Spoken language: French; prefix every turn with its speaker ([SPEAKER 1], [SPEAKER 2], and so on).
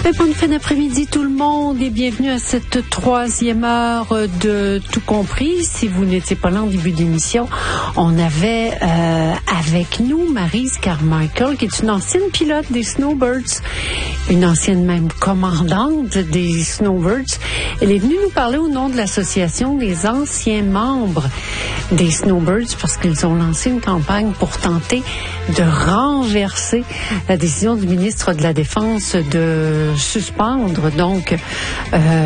[SPEAKER 1] Bonne fin d'après-midi tout le monde et bienvenue à cette troisième heure de Tout compris. Si vous n'étiez pas là en début d'émission, on avait avec nous Maryse Carmichael, qui est une ancienne pilote des Snowbirds, une ancienne même commandante des Snowbirds. Elle est venue nous parler au nom de l'association des anciens membres des Snowbirds parce qu'ils ont lancé une campagne pour tenter de renverser la décision du ministre de la Défense de suspendre donc